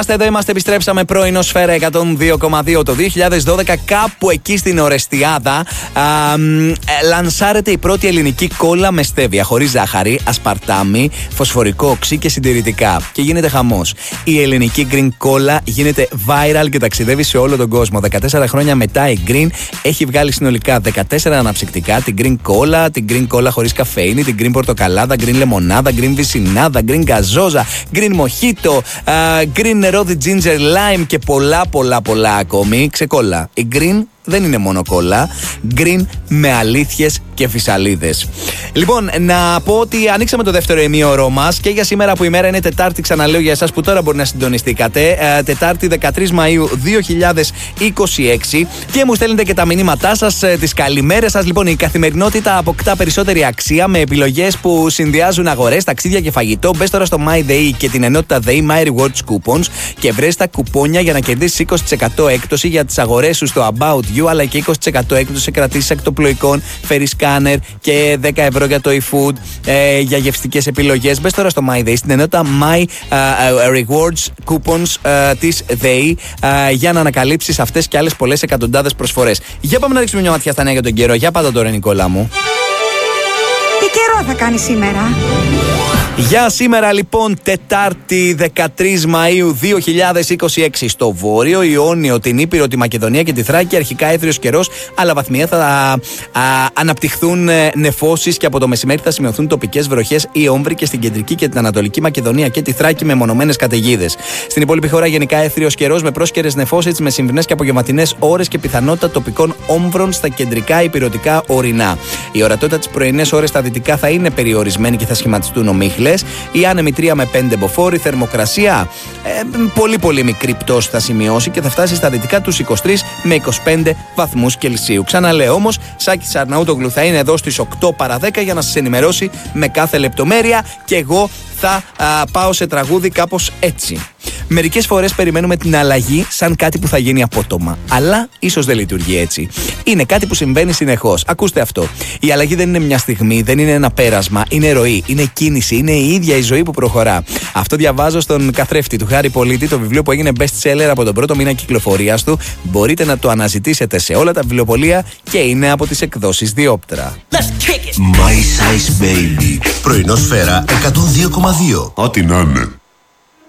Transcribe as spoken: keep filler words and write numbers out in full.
Εδώ είμαστε, επιστρέψαμε πρωινό Σφαίρα εκατόν δύο κόμμα δύο. Το δύο χιλιάδες δώδεκα, κάπου εκεί στην Ορεστιάδα, α, ε, λανσάρεται η πρώτη ελληνική κόλλα με στέβια, χωρίς ζάχαρη, ασπαρτάμι, φωσφορικό οξύ και συντηρητικά. Και γίνεται χαμός. Η ελληνική Green Cola γίνεται viral και ταξιδεύει σε όλο τον κόσμο. δεκατέσσερα χρόνια μετά, η Green έχει βγάλει συνολικά δεκατέσσερα αναψυκτικά: την Green Cola, την Green Cola χωρίς καφέινη, την Green Πορτοκαλάδα, Green Λεμονάδα, Green Βυσινάδα, Green Γκαζόζα, Green Mojito, uh, Green Νερόδι Ginger Lime και πολλά πολλά πολλά ακόμη. Ξεκόλα. Η Green δεν είναι μόνο κόλλα. Green με αλήθειες και φυσαλίδες. Λοιπόν, να πω ότι ανοίξαμε το δεύτερο ημίωρό μας και για σήμερα που η μέρα είναι Τετάρτη, ξαναλέω για εσάς που τώρα μπορεί να συντονιστήκατε. Ε, Τετάρτη δεκατρείς Μαΐου δύο χιλιάδες είκοσι έξι και μου στέλνετε και τα μηνύματά σας, ε, τις καλημέρες σας. Λοιπόν, η καθημερινότητα αποκτά περισσότερη αξία με επιλογές που συνδυάζουν αγορές, ταξίδια και φαγητό. Μπες τώρα στο MyDay και την ενότητα ΔΕΗ My Rewards Coupons και βρες τα κουπόνια για να κερδίσεις είκοσι τοις εκατό έκπτωση για τις αγορές σου στο About You, αλλά και είκοσι τοις εκατό έκπτωση σε κρατήσεις εκτοπλοϊκών, φέρει σκάνερ και δέκα ευρώ για το eFood ε, για γευστικές επιλογές. Μπες τώρα στο MyDay, στην ενότητα My uh, Rewards Coupons uh, της ΔΕΗ uh, για να ανακαλύψεις αυτές και άλλες πολλές εκατοντάδες προσφορές. Για πάμε να ρίξουμε μια ματιά στα νέα για τον καιρό. Για πάτα τώρα, Νικόλα μου. Τι καιρό θα κάνει σήμερα? Για σήμερα λοιπόν, Τετάρτη δεκατρείς Μαΐου δύο χιλιάδες είκοσι έξι, στο Βόρειο Ιόνιο, την Ήπειρο, τη Μακεδονία και τη Θράκη αρχικά έθριος καιρός, αλλά βαθμία θα α, α, αναπτυχθούν νεφώσεις και από το μεσημέρι θα σημειωθούν τοπικές βροχές ή όμβροι και στην κεντρική και την Ανατολική Μακεδονία και τη Θράκη με μονομένες καταιγίδες. Στην υπόλοιπη χώρα γενικά έθριος καιρός με πρόσκαιρες νεφώσεις τις μεσημβρινές και απογευματινές ώρες και πιθανότητα τοπικών όμβρων στα κεντρικά υπηρετικά ορεινά. Η ορατότητα τις πρωινές ώρες στα δυτικά θα είναι περιορισμένη και θα σχηματιστούν ομίχλες. Η άνεμη τρία με πέντε μποφόρ, η θερμοκρασία ε, πολύ πολύ μικρή πτώση θα σημειώσει και θα φτάσει στα δυτικά τους είκοσι τρεις με είκοσι πέντε βαθμούς Κελσίου. Ξαναλέω όμως, Σάκης Αρναούτογλου θα είναι εδώ στις οκτώ παρά δέκα για να σας ενημερώσει με κάθε λεπτομέρεια και εγώ θα α, πάω σε τραγούδι κάπως έτσι. Μερικές φορές περιμένουμε την αλλαγή σαν κάτι που θα γίνει απότομα, αλλά ίσως δεν λειτουργεί έτσι. Είναι κάτι που συμβαίνει συνεχώς. Ακούστε αυτό. Η αλλαγή δεν είναι μια στιγμή, δεν είναι ένα πέρασμα, είναι ροή, είναι κίνηση, είναι η ίδια η ζωή που προχωρά. Αυτό διαβάζω στον καθρέφτη του Χάρη Πολίτη, το βιβλίο που έγινε best seller από τον πρώτο μήνα κυκλοφορίας του. Μπορείτε να το αναζητήσετε σε όλα τα βιβλιοπωλεία και είναι από τις εκδόσεις Διόπτρα. My Size Baby. Πρωινό Σφαίρα εκατόν δύο κόμμα δύο. Ό,τι να είναι.